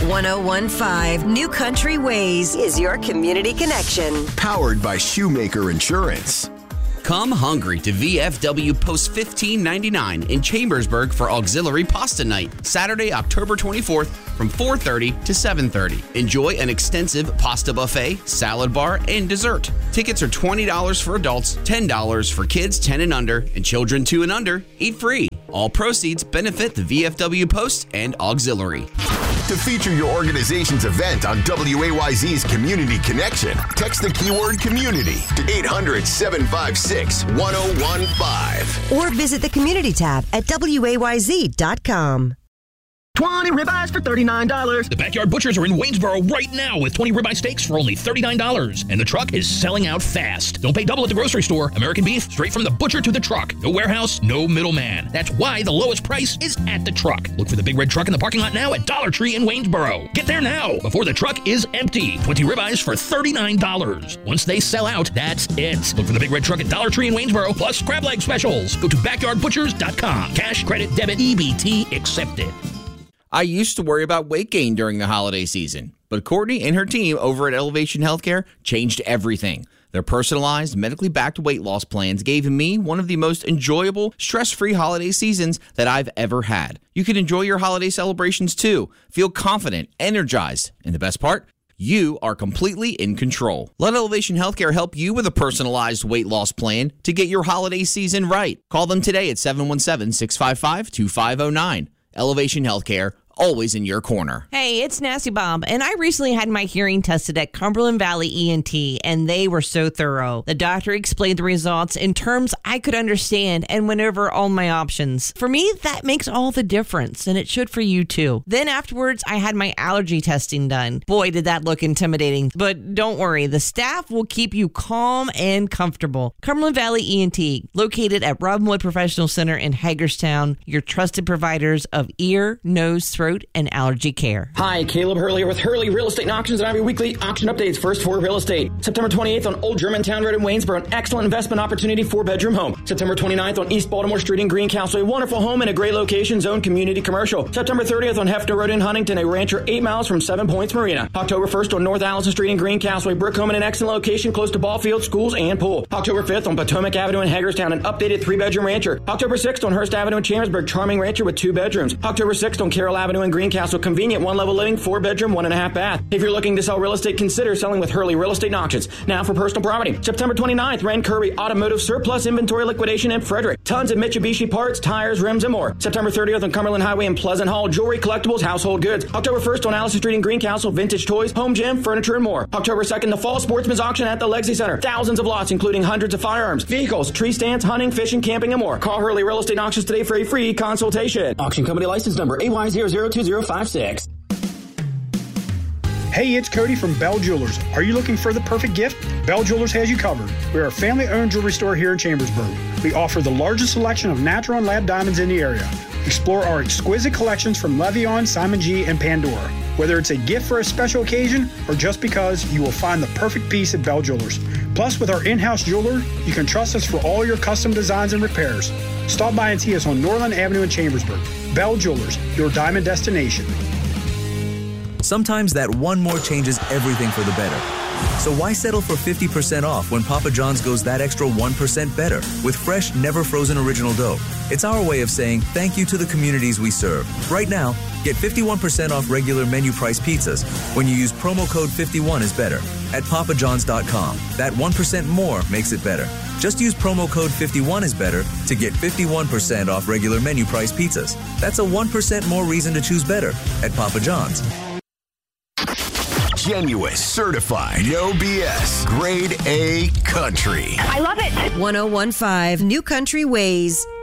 1015 New Country Ways is your community connection. Powered by Shoemaker Insurance. Come hungry to VFW Post 1599 in Chambersburg for Auxiliary Pasta Night, Saturday, October 24th from 4:30 to 7:30. Enjoy an extensive pasta buffet, salad bar, and dessert. Tickets are $20 for adults, $10 for kids 10 and under, and children 2 and under eat free. All proceeds benefit the VFW Post and Auxiliary. To feature your organization's event on WAYZ's Community Connection, text the keyword community to 800-756-1015. Or visit the community tab at WAYZ.com. 20 ribeyes for $39. The Backyard Butchers are in Waynesboro right now with 20 ribeye steaks for only $39. And the truck is selling out fast. Don't pay double at the grocery store. American beef, straight from the butcher to the truck. No warehouse, no middleman. That's why the lowest price is at the truck. Look for the big red truck in the parking lot now at Dollar Tree in Waynesboro. Get there now before the truck is empty. 20 ribeyes for $39. Once they sell out, that's it. Look for the big red truck at Dollar Tree in Waynesboro, plus crab leg specials. Go to backyardbutchers.com. Cash, credit, debit, EBT accepted. I used to worry about weight gain during the holiday season, but Courtney and her team over at Elevation Healthcare changed everything. Their personalized, medically backed weight loss plans gave me one of the most enjoyable, stress-free holiday seasons that I've ever had. You can enjoy your holiday celebrations too. Feel confident, energized, and the best part? You are completely in control. Let Elevation Healthcare help you with a personalized weight loss plan to get your holiday season right. Call them today at 717-655-2509. Elevation Healthcare, always in your corner. Hey, it's Nasty Bob, and I recently had my hearing tested at Cumberland Valley ENT, and they were so thorough. The doctor explained the results in terms I could understand and went over all my options. For me, that makes all the difference, and it should for you too. Then afterwards, I had my allergy testing done. Boy, did that look intimidating. But don't worry, the staff will keep you calm and comfortable. Cumberland Valley ENT, located at Robinwood Professional Center in Hagerstown, your trusted providers of ear, nose, throat, and allergy care. Hi, Caleb Hurley with Hurley Real Estate and Auctions, and I have your weekly auction updates. First for real estate. September 28th on Old Germantown Road in Waynesboro, an excellent investment opportunity, 4-bedroom home. September 29th on East Baltimore Street in Greencastle, a wonderful home in a great location, zone community commercial. September 30th on Hefner Road in Huntington, a rancher 8 miles from 7 Points Marina. October 1st on North Allison Street in Greencastle, a brick home in an excellent location close to ball fields, schools, and pool. October 5th on Potomac Avenue in Hagerstown, an updated 3-bedroom rancher. October 6th on Hearst Avenue in Chambersburg, charming rancher with 2 bedrooms. October 6th on Carroll Avenue in Greencastle, convenient 1-level living, 4-bedroom, 1.5 bath. If you're looking to sell real estate, consider selling with Hurley Real Estate and Auctions. Now for personal property. September 29th, Ren Kirby Automotive Surplus Inventory Liquidation in Frederick. Tons of Mitsubishi parts, tires, rims, and more. September 30th on Cumberland Highway in Pleasant Hall, jewelry, collectibles, household goods. October 1st on Allison Street in Greencastle, vintage toys, home gym, furniture, and more. October 2nd, the Fall Sportsman's Auction at the Legacy Center. Thousands of lots, including hundreds of firearms, vehicles, tree stands, hunting, fishing, camping, and more. Call Hurley Real Estate and Auctions today for a free consultation. Auction company license number AY002056. Hey, it's Cody from Bell Jewelers. Are you looking for the perfect gift? Bell Jewelers has you covered. We are a family-owned jewelry store here in Chambersburg. We offer the largest selection of natural and lab diamonds in the area. Explore our exquisite collections from Levion, Simon G, and Pandora. Whether it's a gift for a special occasion or just because, you will find the perfect piece at Bell Jewelers. Plus, with our in-house jeweler, you can trust us for all your custom designs and repairs. Stop by and see us on Norland Avenue in Chambersburg. Bell Jewelers, your diamond destination. Sometimes that one more changes everything for the better. So why settle for 50% off when Papa John's goes that extra 1% better with fresh, never frozen original dough? It's our way of saying thank you to the communities we serve. Right now, get 51% off regular menu price pizzas when you use promo code 51 is better at papajohns.com. That 1% more makes it better. Just use promo code 51 is better to get 51% off regular menu price pizzas. That's a 1% more reason to choose better at Papa John's. Genuine, certified, no BS, grade A country. I love it. 1015 New Country Ways.